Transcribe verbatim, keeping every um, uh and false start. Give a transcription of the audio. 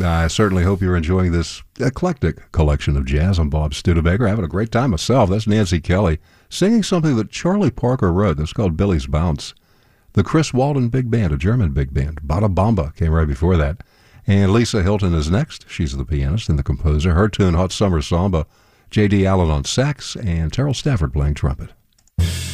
I certainly hope you're enjoying this eclectic collection of jazz. I'm Bob Studebaker, having a great time myself. That's Nancy Kelly singing something that Charlie Parker wrote. That's called Billy's Bounce. The Chris Walden Big Band, a German big band. Bada Bamba came right before that. And Lisa Hilton is next. She's the pianist and the composer. Her tune, Hot Summer Samba. J D. Allen on sax and Terrell Stafford playing trumpet.